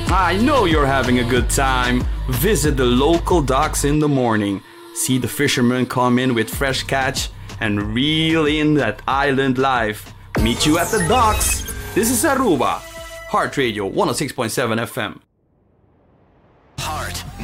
I know you're having a good time. Visit the local docks in the morning. See the fishermen come in with fresh catch and reel in that island life. Meet you at the docks. This is Aruba. Heart Radio 106.7 FM.